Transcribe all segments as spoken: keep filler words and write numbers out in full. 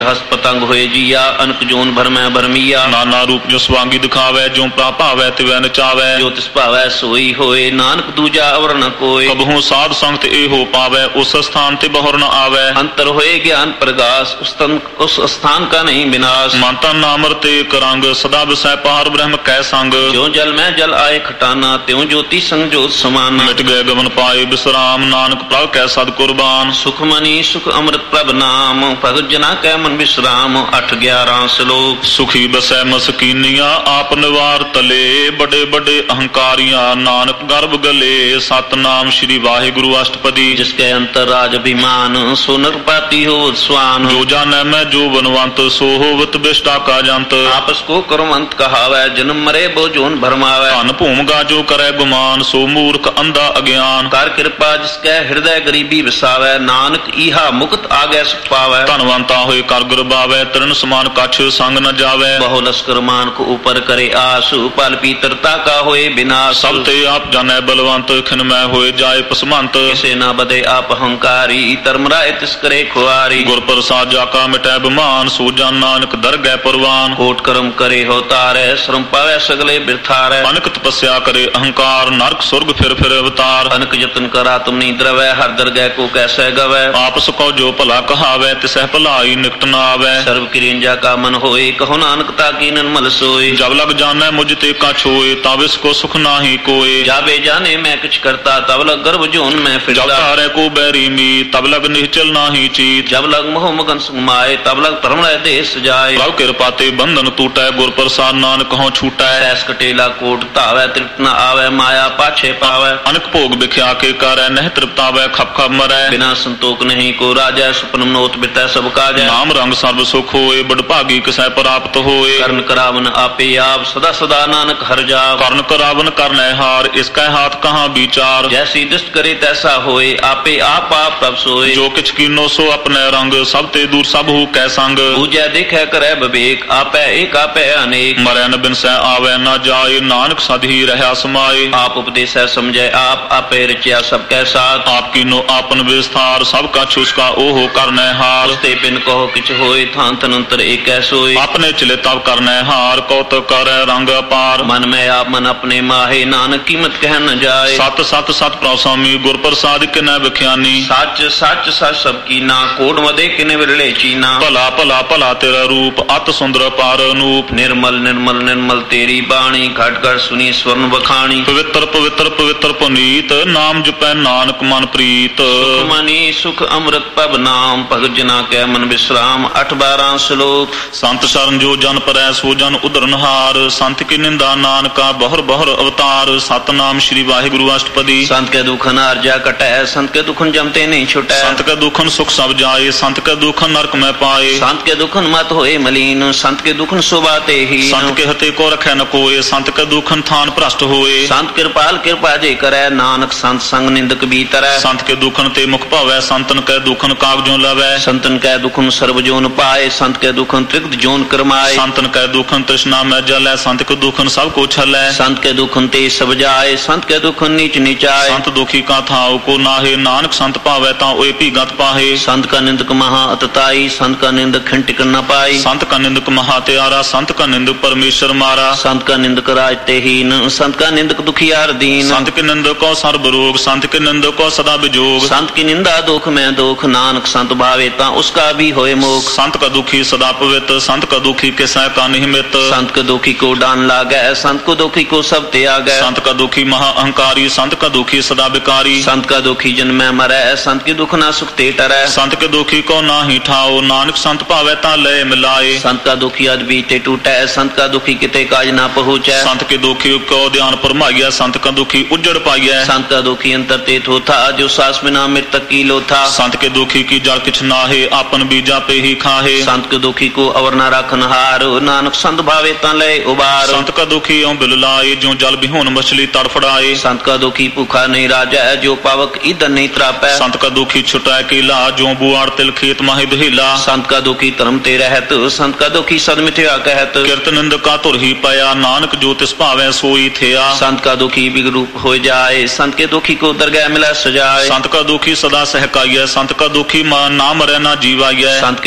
हस पतंग होए जिया अनक जोन भर में भरमिया। नाना रूप जो स्वांगी दिखावे जो प्राभावै तिवै नचावै। जो तिस भावै सोई होए नानक दूजा अवर न कोय। कबहू साध संगत ए हो पावै उस स्थान ते बहुर न आवै। अंतर होए ज्ञान प्रकाश उस तन उस स्थान का नहीं विनाश। मन तन नाम ते करंग सदा विषय पार ब्रह्म कै संग। जो जल में जल आए खटाना त्यों ज्योति संग ज्योत समान। मिट गए गमन पाए विश्राम नानक प्रभ कै सद कुर्बान। सुख मनी सुख अमृत प्रभ नाम भगत जना कै मन विश्राम। अठ ग्यारह श्लोक। सुखी बसै मस्कीनिया आप निवार तले। बड़े बड़े अहंकारियां नानक गर्भ गले। सतनाम श्री वाहिगुरु अष्टपदी। जिसके अंतर राज अभिमान सो नरपाती हो स्वान। जो जाने मैं जो बनवंत सो होवत बिष्टा का जंत। आपस को कर्मंत कहावै जन्म मरे बो जोन भरमावै। धन भूमगा जो करे गुमान सो मूर्ख अंधा अज्ञान। कर कृपा जिसके हृदय गरीबी बसावै। नानक इहा मुक्त आगे सुख पावै। धनवंता होए कर गुरबावै तरण समान कछ संग न जावै। बहु लश्कर मान को ऊपर करे आस पल पीतरता का होए विनाश। सब ते आप जाने बलवंत खिनमय होए जाए पसमंत। किसे न बदे आप अहंकारी धर्मराय तिस करे खुआरी। गुर प्रसाद जाका मिटै बिमान सो जान नानक दरगह परवान। कोट कर्म करे हो तारे श्रम पावे सगले बिरथारे। अनक तपस्या करे अहंकार नरक स्वर्ग फिर फिर अवतार। अनक जतन करा तुम नी द्रवै हर दरगह को कैसे गवै। आपस को जो भला कहावै तिसह भलाई निकट न आवै। सर्व क्रिंजा का मन होए कहो नानक ताकी नन्मल सोए। जब लग जाने मुझ ते कछ होए तब इसको सुख नाही कोय। जाबे जाने मैं कुछ करता तब लग गर्भ जोन में फिरता। जब तारे को बैरी मीत तब लग निश्चल नाही चीत। जब लग मोह मगन सुमाए तब लग धर्म देश जाए। प्रभु कृपा ते बंधन टूटै गुर प्रसाद नानक हो छूटै। ऐस कटेला कोट तावै तृप्त न आवे माया पाछे पावै। अनक भोग बिख्या के करੈ नह तृप्तावै खप खप मरै। बिना संतोख नहीं को राजै सुपन मनोत बितै सब काजै। नाम रंग सर्व सुख होए बड़ भागी किसै प्राप्त होए। कर्ण करावन आपे आप सदा सदा नानक हर जाप। कर्ण करावन करनै हार इसका हाथ कहाँ विचार। जैसी दृष्ट करे तैसा होए आपे आप आप तब सोए। जो किछ कीनो सो अपने रंग सब ते दूर सब हु कै संग। पूजै देखै करै विवेक आपै एक आपै अनेक। मरै न बिनसै आवे न जाए नानक सद ही रहा समाए। आप उपदेशै समझै आप आपे रचिया सब कै साथ। आप कीनो आपन विस्तार सब कछ उसका ओहो करनै हार। उसते बिन कहो किछ होए थान तनंतर एक सोए। अपने चिले तब करनै हार कौतुक करै रंग अपार। मन में आप मन अपने माहे नानक कीमत कह न जाए। सत सत सत प्रसामी गुर प्रसाद किनै विख्यानी। सच सच सच सब कीना कोड मदे किने विरले चीना। भला भला भला तेरा रूप अत सुंदर पार अनूप। निर्मल निर्मल निर्मल तेरी बाणी घट घट सुनी स्वर्ण बखाणी। पवित्र पवित्र पवित्र पुनीत नाम जपै नानक मन प्रीत। सुख मनी सुख अमृत पब नाम भगत जना कै मन विश्राम। अठ बारह श्लोक। संत शरण जो जन परै सो जन उदरनहार। संत की निंदा नानका बहुर बहुर अवतार। सतनाम श्री वाहिगुरु अष्टपदी। संत के दुखन आर्जा कटै संत के दुखन जमते नहीं छुटै। संत के दुखन सुख सब जाए संत के दुखन नरक में पाए। संत के दुखन मत होए मलीन संत के दुखन शोभाते ही। संत के हते को रखै न कोय संत के दुखन थान भ्रष्ट होए। संत कृपाल कृपा जे करै नानक संत संग निंदक भीतरै। संत के दुखन ते मुख भावै संतन के दुखन कागजों लवै। संतन के दुखन सर्व जोन पाए संत के दुखन त्रिगत जोन करमाए। संतन के दुखन तृष्णा में जलै संत के दुखन सब को छलै। संत के दुखन ते सब जाए संत के दुखन नीच नीचाए। संत दुखी का थाओ को नाहे नानक संत पावै ता ओए भीगत पाहे। संत का निंदक महा अतताई संत का निंदक खंटिक न पाई। संत का निंदक महा त्यारा संत का निंदक परमेश्वर मारा। संत का निंदक राज ते हीन संत का निंदक दुखियार दीन। संत के निंदक को सर्व रोग संत के निंदक को सदा विजोग। संत की निंदा दुख में दुख नानक संत भावे ता उसका भी होए मोख। संत का दुखी सदा पवित्र संत का दुखी किसै का निमित्त। संत के दुखी को डान लागै संत को दुखी को सब त्यागै। संत का दुखी महा अहंकारी संत का दुखी सदा विकारी। संत का दुखी जन में मरै संत की दुख ना सुख ते टरै। संत के दुखी को नाही ठाओ नानक संत पावै ता लय मिलाए। संत का दुखी अज बीते टूटै संत का दुखी किते काज ना पहुँचै। संत के दुखी को ध्यान फरमाइया संत का दुखी उजड़ पाइया। संत का दुखी अंतर ते थोथा जो सास बिना मृतक की लोथा। संत के दुखी की जड़ किछ नाहे आपन बीजा पे ही खाहे। संत के दुखी को अवर ना राखन हार नानक संत भावे ता लय उबार। संत का दुखी ओं बिल लाए जो जल बिहोन मछली तड़फड़ाए। संत का दुखी भूखा नहीं राजा जो पावक ईंधन नहीं त्रापै। संत का दुखी छुटाए केला जो बुआड़ तिल खेत माही दुहिला। संत का दुखी धर्म ते रहत संत का दुखी सद मिथ्या कहत। किरत निंद का तुर ही पाया नानक जो तिस भावै सोई थिया। संत का दुखी बिगरूप हो जाए संत के दुखी को दरगाह मिला सजाए। संत का दुखी सदा सहकाइय संत का दुखी नाम रहना जीवाइय। संत के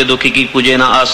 दुखी की पूजे न आस